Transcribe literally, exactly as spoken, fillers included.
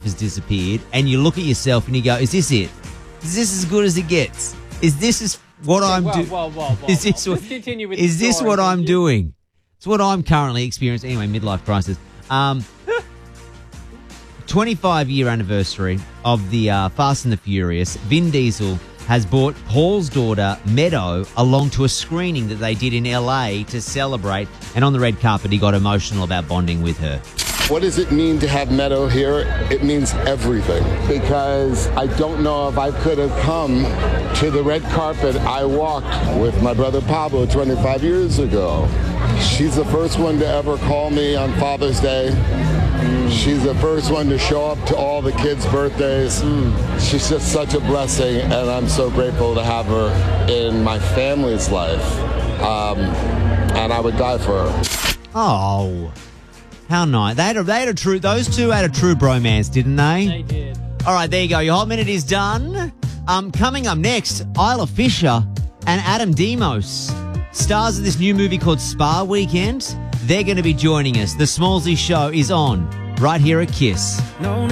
has disappeared, and you look at yourself and you go, "Is this it? Is this as good as it gets? Is this is what I'm Whoa, doing? whoa, whoa, whoa, Is this whoa. what? Let's continue with Is the this story, what I'm thank you. doing? It's what I'm currently experiencing. Anyway, midlife crisis. Um, twenty-five year anniversary of the uh, Fast and the Furious. Vin Diesel has brought Paul's daughter, Meadow, along to a screening that they did in L A to celebrate. And on the red carpet, he got emotional about bonding with her. What does it mean to have Meadow here? It means everything, because I don't know if I could have come to the red carpet I walked with my brother Pablo twenty-five years ago. She's the first one to ever call me on Father's Day. She's the first one to show up to all the kids' birthdays. Mm. She's just such a blessing, and I'm so grateful to have her in my family's life. Um, and I would die for her. Oh, how nice. They had a, they had a true, those two had a true bromance, didn't they? They did. All right, there you go. Your Hot Minute is done. Um, coming up next, Isla Fisher and Adam Demos, stars of this new movie called Spa Weekend. They're going to be joining us. The Smallsy Show is on right here at Kiss. No.